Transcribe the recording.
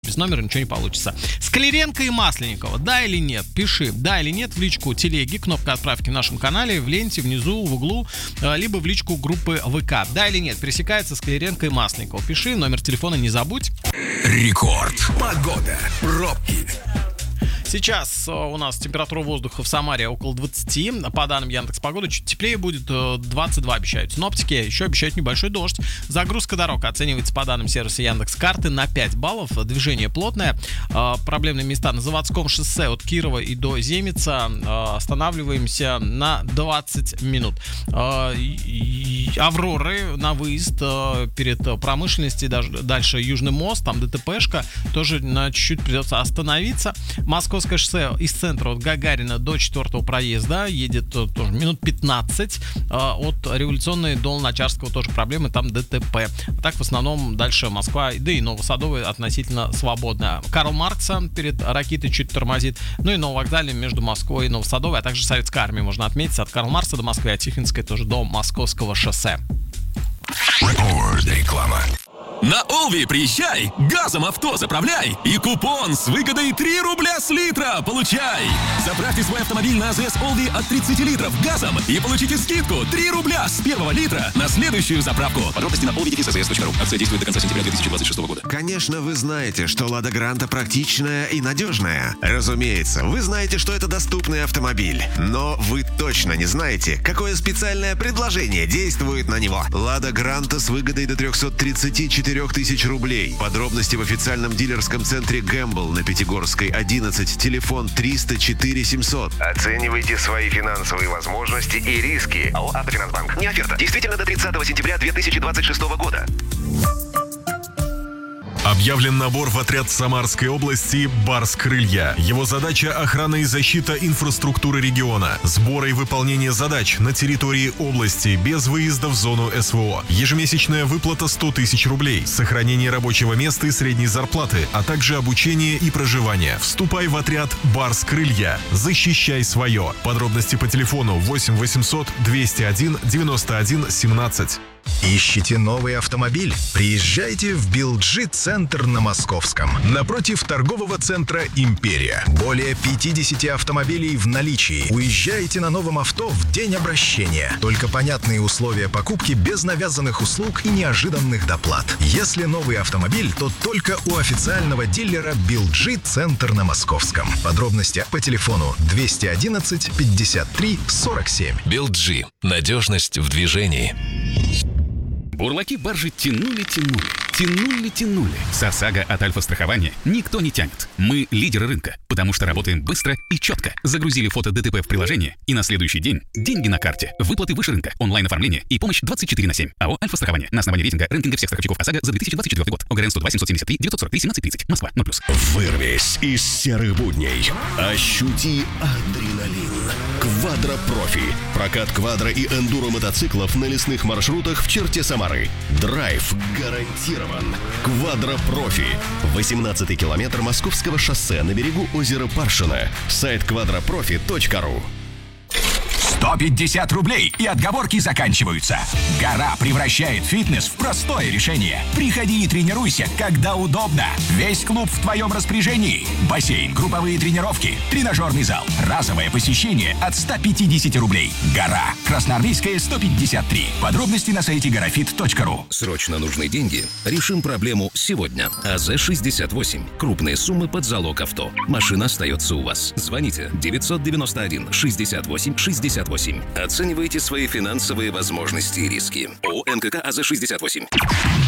без номера ничего не получится. Скляренко и Масленникова, да или нет? Пиши, да или нет, в личку телеги, кнопка отправки в нашем канале, в ленте, внизу, в углу, либо в личку группы ВК. Да или нет, пересекается Скляренко и Масленникова. Пиши, номер телефона не забудь. Рекорд. Погода. Пробки. Сейчас у нас температура воздуха в Самаре около 20. По данным Яндекс.Погоды, чуть теплее будет, 22 обещают. Синоптики еще обещают небольшой дождь. Загрузка дорог оценивается по данным сервиса Яндекс.Карты на 5 баллов. Движение плотное. Проблемные места на Заводском шоссе от Кирова и до Земица. Останавливаемся на 20 минут. Авроры на выезд перед промышленностью, дальше Южный мост, там ДТПшка. Тоже на чуть-чуть придется остановиться. Московское шоссе из центра от Гагарина до 4-го проезда едет тоже минут 15. От Революционной до Луначарского тоже проблемы, там ДТП. Так в основном дальше Москва, да и Новосадовая относительно свободная. Карл Маркса перед Ракитой чуть тормозит. Ну и Нововокзалье между Москвой и Новосадовой, а также Советской армией можно отметить от Карл Маркса до Москвы, от Тихвинской тоже до Московского шоссе. Реклама. На Олви приезжай, газом авто заправляй и купон с выгодой 3 рубля с литра получай. Заправьте свой автомобиль на АЗС Олви от 30 литров газом и получите скидку 3 рубля с первого литра на следующую заправку. Подробности на olvi.cs.ru. Акция действует до конца сентября 2026 года. Конечно, вы знаете, что Лада Гранта практичная и надежная. Разумеется, вы знаете, что это доступный автомобиль. Но вы точно не знаете, какое специальное предложение действует на него. Лада Гранта с выгодой до 334 тысяч рублей. Подробности в официальном дилерском центре Гэмбл на Пятигорской 11, телефон 304 700. Оценивайте свои финансовые возможности и риски. АО «Автофинансбанк». Не оферта. Действительно до 30 сентября 2026 года. Объявлен набор в отряд Самарской области «Барс-Крылья». Его задача – охрана и защита инфраструктуры региона, сбора и выполнение задач на территории области без выезда в зону СВО. Ежемесячная выплата 100 тысяч рублей, сохранение рабочего места и средней зарплаты, а также обучение и проживание. Вступай в отряд «Барс-Крылья». Защищай свое. Подробности по телефону 8 800 201 91 17. Ищите новый автомобиль? Приезжайте в Билджи-центр на Московском. Напротив торгового центра «Империя». Более 50 автомобилей в наличии. Уезжайте на новом авто в день обращения. Только понятные условия покупки без навязанных услуг и неожиданных доплат. Если новый автомобиль, то только у официального дилера Билджи-центр на Московском. Подробности по телефону 211 53 47. Билджи. Надежность в движении. Бурлаки баржи тянули. С ОСАГО от Альфа-страхования никто не тянет. Мы лидеры рынка, потому что работаем быстро и четко. Загрузили фото ДТП в приложение, и на следующий день деньги на карте, выплаты выше рынка, онлайн-оформление и помощь 24/7. АО «Альфа-страхование» на основании рейтинга всех страховщиков ОСАГО за 2024 год. ОГРН 102 773 943 1730. Москва, 0+. Вырвись из серых будней. Ощути адреналин. Квадро-профи. Прокат квадро и эндуро мотоциклов на лесных маршрутах в черте Самары. Драйв гарантирован. Квадро-профи. 18-й километр Московского шоссе на берегу озера Паршина. Сайт quadroprofi.ru. 150 рублей, и отговорки заканчиваются. Гора превращает фитнес в простое решение. Приходи и тренируйся, когда удобно. Весь клуб в твоем распоряжении. Бассейн, групповые тренировки, тренажерный зал. Разовое посещение от 150 рублей. Гора. Красноармейская, 153. Подробности на сайте горafit.ru. Срочно нужны деньги? Решим проблему сегодня. АЗ-68. Крупные суммы под залог авто. Машина остается у вас. Звоните 991 68 68. Оценивайте свои финансовые возможности и риски. ООО НКК АЗ-68.